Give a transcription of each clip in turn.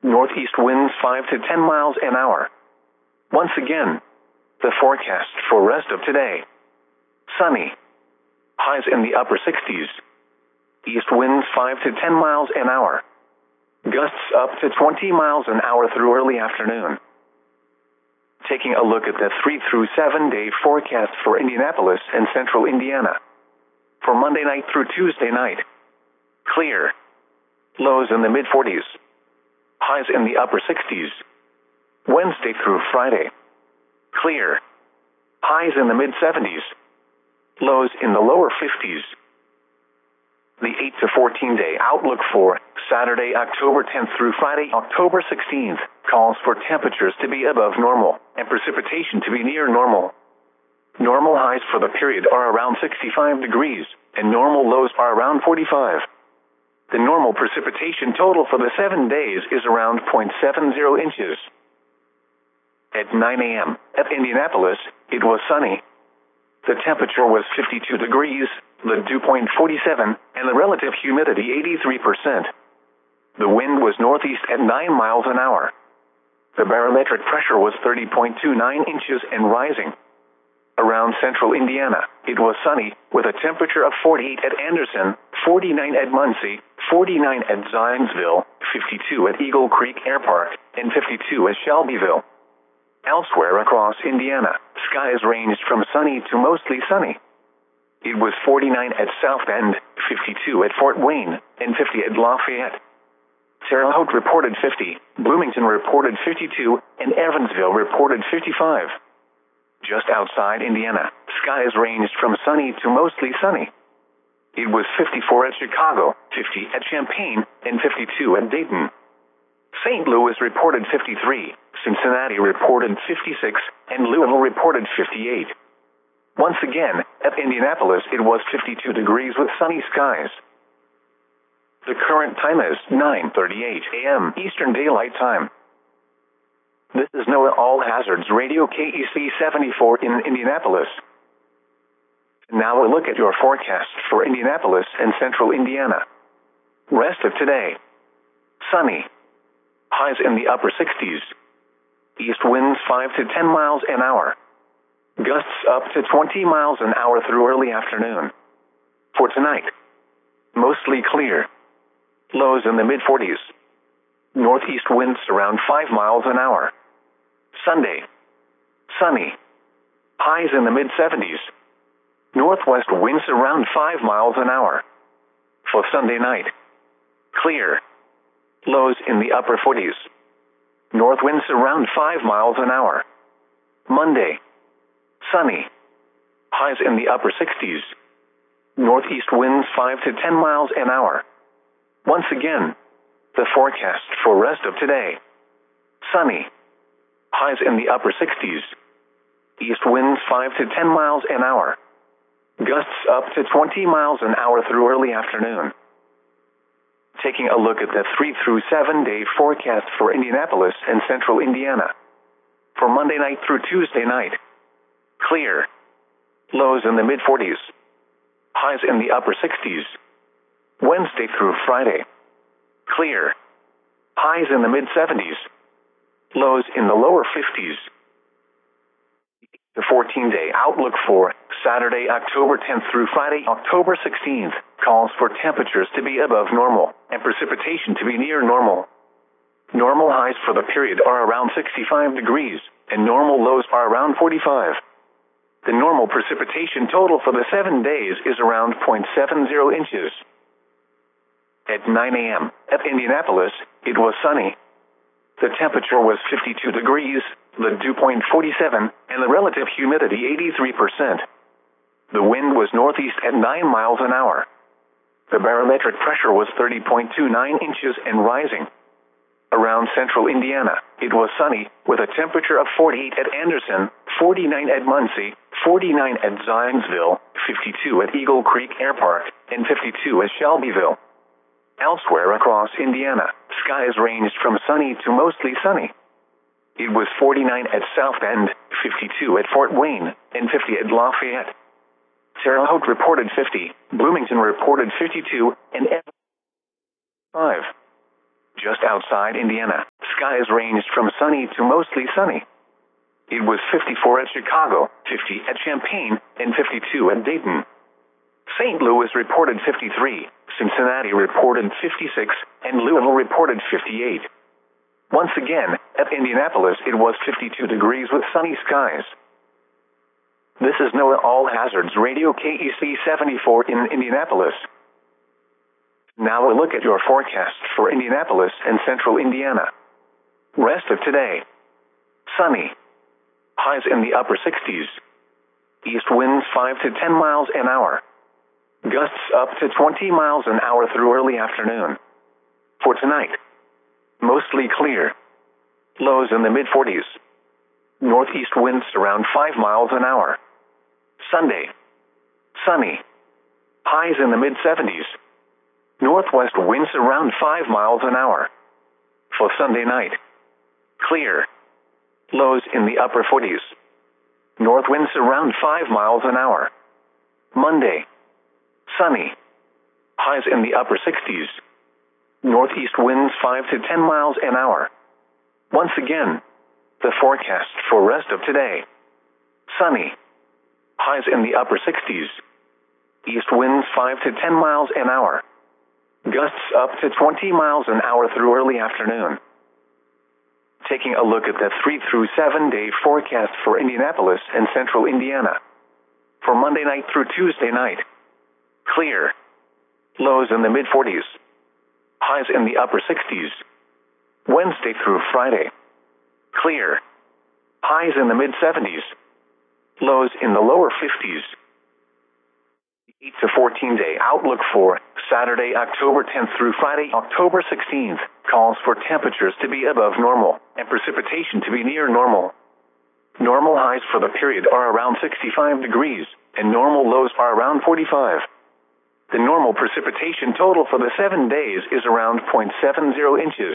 Northeast winds 5 to 10 miles an hour. Once again, the forecast for rest of today. Sunny. Highs in the upper 60s. East winds 5 to 10 miles an hour. Gusts up to 20 miles an hour through early afternoon. Taking a look at the 3 through 7 day forecast for Indianapolis and central Indiana. For Monday night through Tuesday night. Clear. Lows in the mid-40s. Highs in the upper 60s. Wednesday through Friday. Clear. Highs in the mid-70s. Lows in the lower 50s. The 8 to 14 day outlook for Saturday, October 10th through Friday, October 16th, calls for temperatures to be above normal and precipitation to be near normal. Normal highs for the period are around 65 degrees, and normal lows are around 45. The normal precipitation total for the 7 days is around 0.70 inches. At 9 a.m. at Indianapolis, it was sunny. The temperature was 52 degrees, the dew point 47, and the relative humidity 83%. The wind was northeast at 9 miles an hour. The barometric pressure was 30.29 inches and rising. Around central Indiana, it was sunny, with a temperature of 48 at Anderson, 49 at Muncie, 49 at Zionsville, 52 at Eagle Creek Air Park, and 52 at Shelbyville. Elsewhere across Indiana, skies ranged from sunny to mostly sunny. It was 49 at South Bend, 52 at Fort Wayne, and 50 at Lafayette. Terre Haute reported 50, Bloomington reported 52, and Evansville reported 55. Just outside Indiana, skies ranged from sunny to mostly sunny. It was 54 at Chicago, 50 at Champaign, and 52 at Dayton. St. Louis reported 53, Cincinnati reported 56, and Louisville reported 58. Once again, at Indianapolis it was 52 degrees with sunny skies. The current time is 9:38 a.m. Eastern Daylight Time. This is NOAA All Hazards Radio KEC 74 in Indianapolis. Now a look at your forecast for Indianapolis and central Indiana. Rest of today. Sunny. Highs in the upper 60s. East winds 5 to 10 miles an hour. Gusts up to 20 miles an hour through early afternoon. For tonight, mostly clear. Lows in the mid-40s. Northeast winds around 5 miles an hour. Sunday, sunny. Highs in the mid-70s. Northwest winds around 5 miles an hour. For Sunday night, clear. Lows in the upper 40s. North winds around 5 miles an hour. Monday, sunny. Highs in the upper 60s. Northeast winds 5 to 10 miles an hour. Once again, the forecast for rest of today. Sunny. Highs in the upper 60s. East winds 5 to 10 miles an hour. Gusts up to 20 miles an hour through early afternoon. Taking a look at the 3 through 7 day forecast for Indianapolis and central Indiana. For Monday night through Tuesday night. Clear. Lows in the mid-40s. Highs in the upper 60s. Wednesday through Friday. Clear. Highs in the mid-70s. Lows in the lower 50s. The 14-day outlook for Saturday, October 10th through Friday, October 16th, calls for temperatures to be above normal and precipitation to be near normal. Normal highs for the period are around 65 degrees, and normal lows are around 45. The normal precipitation total for the 7 days is around 0.70 inches. At 9 a.m. at Indianapolis, it was sunny. The temperature was 52 degrees, the dew point 47, and the relative humidity 83%. The wind was northeast at 9 miles an hour. The barometric pressure was 30.29 inches and rising. Around central Indiana, it was sunny, with a temperature of 48 at Anderson, 49 at Muncie, 49 at Zionsville, 52 at Eagle Creek Air Park, and 52 at Shelbyville. Elsewhere across Indiana, skies ranged from sunny to mostly sunny. It was 49 at South Bend, 52 at Fort Wayne, and 50 at Lafayette. Terre Haute reported 50, Bloomington reported 52, and 5. Just outside Indiana, skies ranged from sunny to mostly sunny. It was 54 at Chicago, 50 at Champaign, and 52 at Dayton. St. Louis reported 53, Cincinnati reported 56, and Louisville reported 58. Once again, at Indianapolis it was 52 degrees with sunny skies. This is NOAA All Hazards Radio KEC 74 in Indianapolis. Now a look at your forecast for Indianapolis and central Indiana. Rest of today. Sunny. Highs in the upper 60s. East winds 5 to 10 miles an hour. Gusts up to 20 miles an hour through early afternoon. For tonight. Mostly clear. Lows in the mid-40s. Northeast winds around 5 miles an hour. Sunday. Sunny. Highs in the mid-70s. Northwest winds around 5 miles an hour. For Sunday night. Clear. Lows in the upper 40s. North winds around 5 miles an hour. Monday. Sunny. Highs in the upper 60s. Northeast winds 5 to 10 miles an hour. Once again, the forecast for rest of today. Sunny. Highs in the upper 60s. East winds 5 to 10 miles an hour. Gusts up to 20 miles an hour through early afternoon. Taking a look at the 3 through 7 day forecast for Indianapolis and central Indiana. For Monday night through Tuesday night. Clear. Lows in the mid-40s. Highs in the upper 60s. Wednesday through Friday. Clear. Highs in the mid-70s. Lows in the lower 50s. The 8 to 14 day outlook for Saturday, October 10th through Friday, October 16th, calls for temperatures to be above normal and precipitation to be near normal. Normal highs for the period are around 65 degrees, and normal lows are around 45. The normal precipitation total for the 7 days is around 0.70 inches.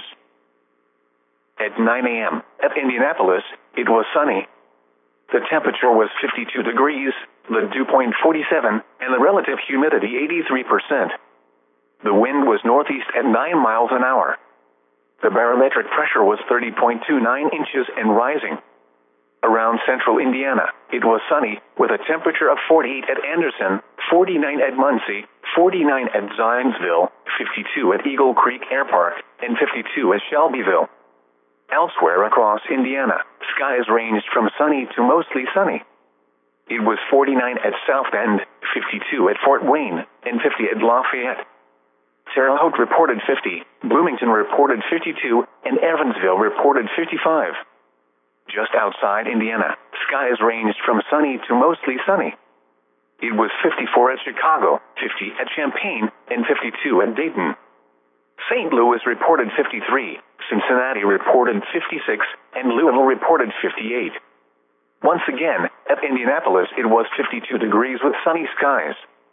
At 9 a.m. at Indianapolis, it was sunny. The temperature was 52 degrees, the dew point 47, and the relative humidity 83%. The wind was northeast at 9 miles an hour. The barometric pressure was 30.29 inches and rising. Around central Indiana, it was sunny, with a temperature of 48 at Anderson, 49 at Muncie, 49 at Zionsville, 52 at Eagle Creek Air Park, and 52 at Shelbyville. Elsewhere across Indiana, skies ranged from sunny to mostly sunny. It was 49 at South Bend, 52 at Fort Wayne, and 50 at Lafayette. Terre Haute reported 50, Bloomington reported 52, and Evansville reported 55. Just outside Indiana, skies ranged from sunny to mostly sunny. It was 54 at Chicago, 50 at Champaign, and 52 at Dayton. St. Louis reported 53, Cincinnati reported 56, and Louisville reported 58. Once again, at Indianapolis it was 52 degrees with sunny skies.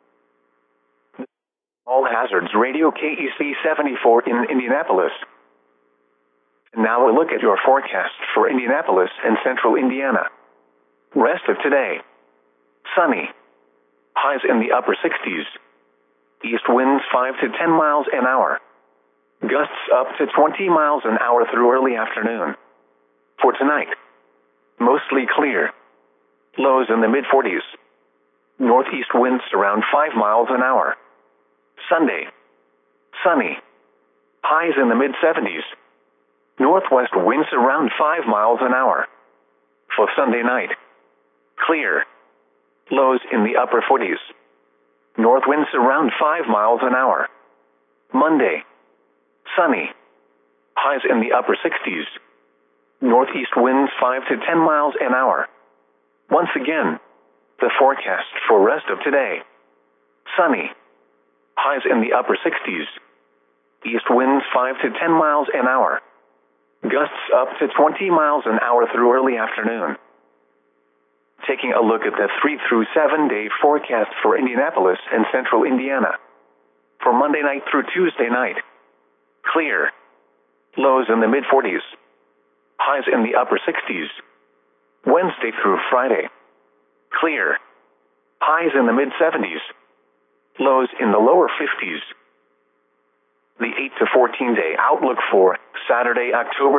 All Hazards Radio KEC 74 in Indianapolis. Now a look at your forecast for Indianapolis and central Indiana. Rest of today. Sunny. Highs in the upper 60s. East winds 5 to 10 miles an hour. Gusts up to 20 miles an hour through early afternoon. For tonight. Mostly clear. Lows in the mid-40s. Northeast winds around 5 miles an hour. Sunday. Sunny. Highs in the mid-70s. Northwest winds around 5 miles an hour. For Sunday night. Clear. Lows in the upper 40s. North winds around 5 miles an hour. Monday. Sunny. Highs in the upper 60s. Northeast winds 5 to 10 miles an hour. Once again, the forecast for rest of today. Sunny. Highs in the upper 60s. East winds 5 to 10 miles an hour. Gusts up to 20 miles an hour through early afternoon. Taking a look at the 3 through 7 day forecast for Indianapolis and central Indiana. For Monday night through Tuesday night. Clear. Lows in the mid-40s. Highs in the upper 60s. Wednesday through Friday. Clear. Highs in the mid-70s. Lows in the lower 50s. The 8 to 14 day outlook for Saturday, October